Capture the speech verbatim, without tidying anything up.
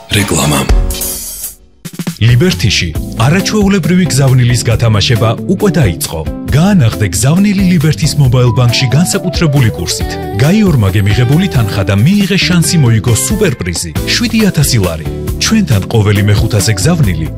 რეკლამა. ლიბერთიში არაჩვეულებრივი გზავნილის გათამაშება უკვე დაიწყო. გაანაღდე გზავნილი ლიბერთის მობაილ ბანკში განსაკუთრებული კურსით. გაიორმაგე მიღებული თანხა და მიიღე შანსი მოიგო სუპერპრიზი შვიდი ათასი ლარი. ჩვენთან ყოველი მეხუთაზე გზავნილი